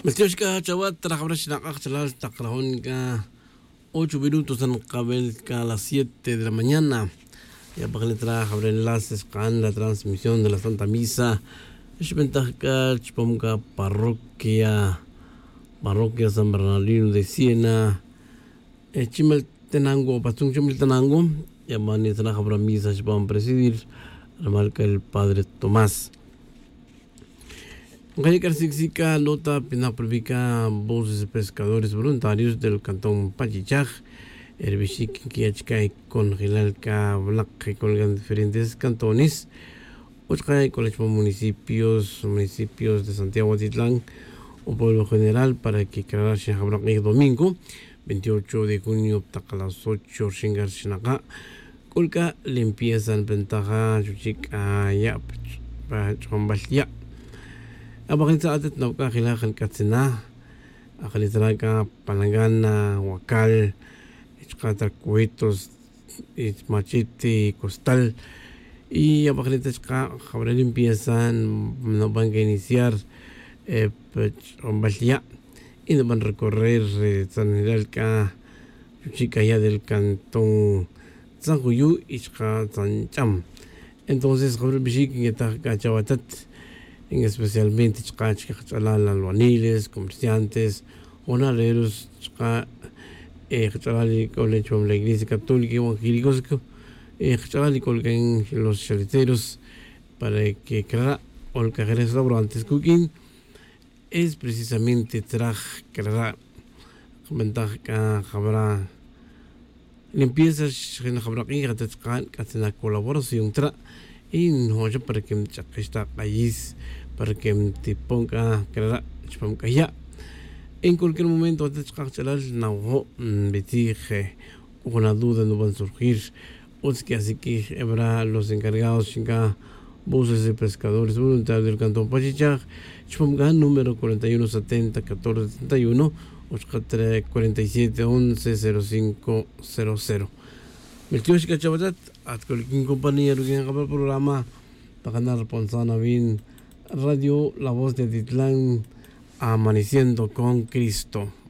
Mestiushka chawat trajabrash nakakchalal takrahon ka 8 minutos en cabel a las 7 de la mañana. Ya para que trabajar enlaces con la transmisión de la Santa Misa. Es ventaja chpomka parroquia San Bernardino de Siena. Chimel Tenango, Pastung Chimel Tenango. Ya van a trabajar misa chpom presidir. Remarca el padre Tomás. Gaya Carsixica nota pinaprovica voces de pescadores voluntarios del cantón Pachichaj, Herbishik Kiachkai con Gilalca Black con diferentes cantones, Ochkai con los municipios de Santiago Titlán o pueblo general para que creara Shinjabrak el domingo 28 de junio a las 8 Shingar Shinaka, Kulka limpieza en ventaja Chuchik Ayap Chombalia. Abang sa atat na kakilakal katsina akalitraka palangana wakal ichkata kuitos machete costal y abakalitas ka habrá limpieza no van a iniciar Ombalia y no van a recorrer San General ka chica ya del cantón San Juyu ichka San Cham. Entonces habrá bishik que está kachawatat especialmente albañiles, comerciantes, jornaleros, la Iglesia Católica evangélicos, los charreteros, para que creara restaurantes cooking es precisamente crear ventaja que habrá limpieza que la colaboración y no para que esta país para que te ponga ya en cualquier momento antes de no betije una duda no van a surgir que así que habrá los encargados chinga voces de pescadores voluntarios del cantón Pachichaj chpomga número 4170 1471 47 11 0500 Meltios Cachabatat at cualquier compañía que haga el programa para ganar Ponsana Bin Radio La Voz de Titlán Amaneciendo con Cristo.